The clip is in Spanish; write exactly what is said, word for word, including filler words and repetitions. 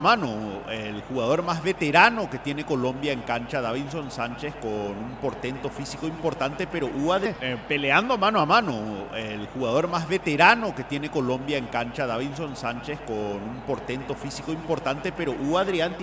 Mano, el jugador más veterano que tiene Colombia en cancha, Davinson Sánchez, con un portento físico importante, pero U A D eh, peleando mano a mano. El jugador más veterano que tiene Colombia en cancha, Davinson Sánchez, con un portento físico importante, pero U Adrián